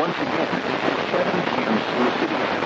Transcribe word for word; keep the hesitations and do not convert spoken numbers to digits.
once again, it's at seven p m. Slow City.